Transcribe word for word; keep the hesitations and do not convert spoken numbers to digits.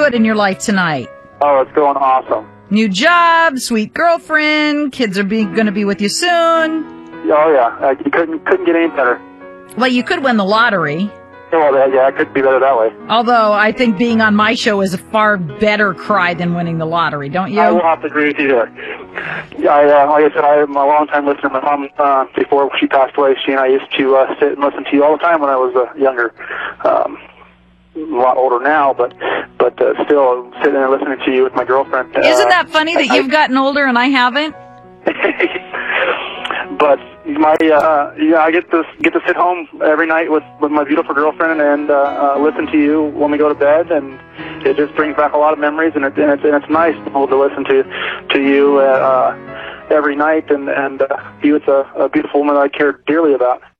good in your life tonight? Oh, it's going awesome. New job, sweet girlfriend, kids are be, going to be with you soon. Oh, yeah. Uh, you couldn't, couldn't get any better. Well, you could win the lottery. Well, yeah, it could be better that way. Although, I think being on my show is a far better cry than winning the lottery, don't you? I will have to agree with you there. Yeah, I, uh, like I said, I'm a long-time listener. My mom, uh, before she passed away, she and I used to uh, sit and listen to you all the time when I was uh, younger. Um, a lot older now, but but uh, still sitting there listening to you with my girlfriend. Uh, Isn't that funny that I, you've gotten older and I haven't? But my uh, yeah, I get to get to sit home every night with, with my beautiful girlfriend and uh, uh, listen to you when we go to bed, and it just brings back a lot of memories, and, it, and, it's, and it's nice to be able to listen to to you uh, every night, and and uh, you, it's a, a beautiful woman I care dearly about.